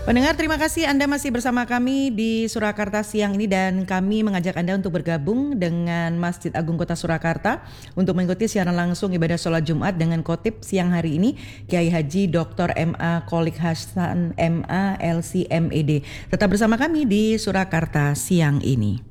Pendengar, terima kasih Anda masih bersama kami di Surakarta siang ini dan kami mengajak Anda untuk bergabung dengan Masjid Agung Kota Surakarta untuk mengikuti siaran langsung ibadah sholat Jumat dengan khotib siang hari ini Kiai Haji Dr. M.A. Qolik Hasan M.A. LC MED. Tetap bersama kami di Surakarta siang ini.